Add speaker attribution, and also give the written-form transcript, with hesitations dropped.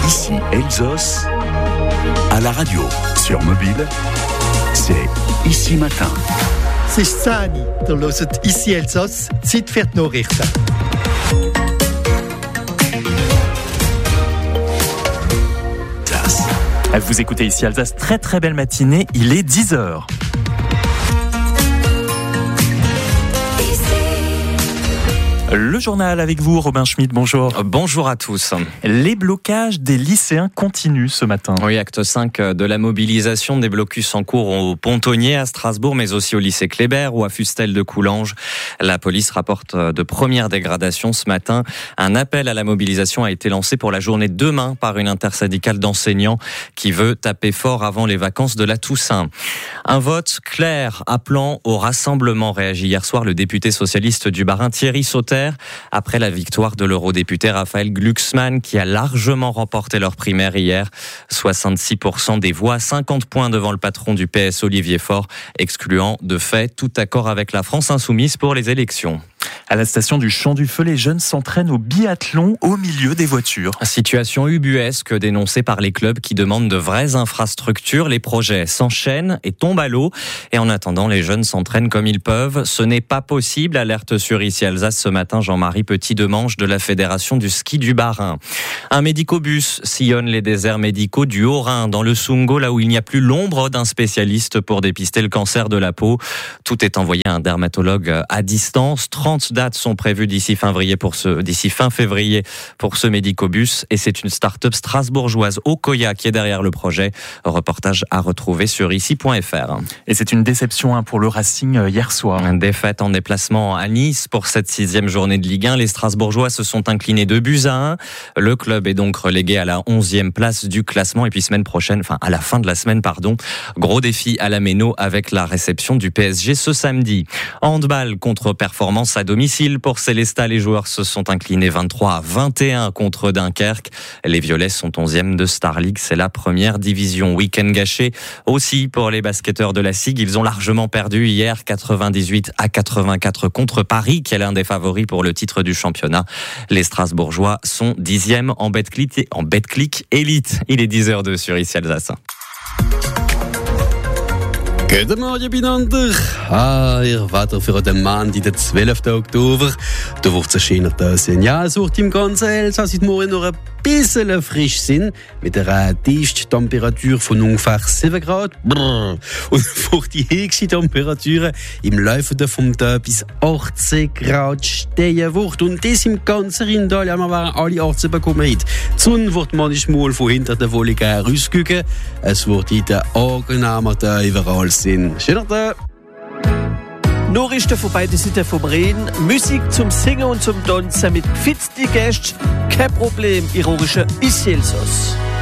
Speaker 1: Ici Elsos, à la radio, sur mobile, c'est Ici Matin.
Speaker 2: Es ist 10 Uhr, ihr hört «Ici Elsass», Zeit für die Nachrichten.
Speaker 3: Vous écoutez Ici Alsace, très très belle matinée, il est 10h. Le journal avec vous, Robin Schmidt, bonjour.
Speaker 4: Bonjour à tous.
Speaker 3: Les blocages des lycéens continuent ce matin.
Speaker 4: Oui, acte 5 de la mobilisation, des blocus en cours au Pontonnier à Strasbourg, mais aussi au lycée Kléber ou à Fustel de Coulanges. La police rapporte de premières dégradations ce matin. Un appel à la mobilisation a été lancé pour la journée de demain par une intersyndicale d'enseignants qui veut taper fort avant les vacances de la Toussaint. Un vote clair appelant au rassemblement, réagit hier soir le député socialiste du Bas-Rhin Thierry Sauter, après la victoire de l'eurodéputé Raphaël Glucksmann qui a largement remporté leur primaire hier. 66% des voix, 50 points devant le patron du PS Olivier Faure, excluant de fait tout accord avec la France insoumise pour les élections.
Speaker 3: À la station du Champ du Feu, les jeunes s'entraînent au biathlon au milieu des voitures.
Speaker 4: Situation ubuesque dénoncée par les clubs qui demandent de vraies infrastructures. Les projets s'enchaînent et tombent à l'eau. Et en attendant, les jeunes s'entraînent comme ils peuvent. Ce n'est pas possible, alerte sur Ici Alsace ce matin Jean-Marie Petit-Demange de la Fédération du ski du Bas-Rhin. Un médicobus sillonne les déserts médicaux du Haut-Rhin, dans le Sungo, là où il n'y a plus l'ombre d'un spécialiste pour dépister le cancer de la peau. Tout est envoyé à un dermatologue à distance. 30 dates sont prévues d'ici fin février pour ce médicobus, et c'est une start-up strasbourgeoise, Okoya, qui est derrière le projet. Reportage à retrouver sur ici.fr.
Speaker 3: Et c'est une déception pour le Racing hier soir.
Speaker 4: Une défaite en déplacement à Nice pour cette 6e journée de Ligue 1. Les Strasbourgeois se sont inclinés 2-1. Le club est donc relégué à la 11e place du classement. Et puis à la fin de la semaine, gros défi à la Méno avec la réception du PSG ce samedi. Handball, contre-performance à domicile pour Célestat. Les joueurs se sont inclinés 23-21 contre Dunkerque. Les Violets sont 11e de Star League. C'est la première division. Week-end gâché aussi pour les basketteurs de la SIG. Ils ont largement perdu hier 98-84 contre Paris, qui est l'un des favoris pour le titre du championnat. Les Strasbourgeois sont 10e en Betclic Elite. Il est 10h02 sur Ici Alsace.
Speaker 5: Guten Morgen miteinander. Ihr Wetter für den Montag, den 12. Oktober. Da wird es schöner da sein. Ja, es wird im ganzen Elsass heute Morgen noch ein bisschen frisch sein, mit einer Tiefsttemperatur von ungefähr 7 Grad. Brrr. Und für die höchsten Temperaturen im Laufe vom Tag bis 18 Grad stehen wird. Und das im ganzen Rheintal. Ja, wir werden alle 18 bekommen heute. Die Sonne wird manchmal von hinter der Wolke rausgucken. Es wird in den angenehmen Tagen überall sein. Schöner Tag!
Speaker 6: Nachrichten von beiden Seiten vom Rhein, Musik zum Singen und zum Tanzen mit gefitzten Gästen, kein Problem, ironische Ici Elsass.